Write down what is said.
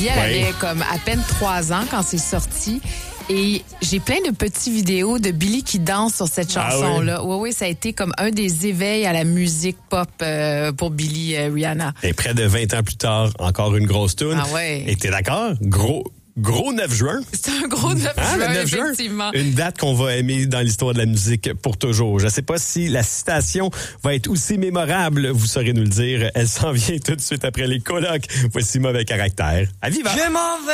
Elle avait comme à peine 3 ans quand c'est sorti. Et j'ai plein de petites vidéos de Billie qui danse sur cette chanson-là. Oui, ça a été comme un des éveils à la musique pop pour Billie Rihanna. Et près de 20 ans plus tard, encore une grosse toune. Ah ouais. Et t'es d'accord? Gros 9 juin. C'est un gros 9 juin, le 9 effectivement. Juin, une date qu'on va aimer dans l'histoire de la musique pour toujours. Je ne sais pas si la citation va être aussi mémorable. Vous saurez nous le dire. Elle s'en vient tout de suite après les colocs. Voici Mauvais Caractère. À Viva!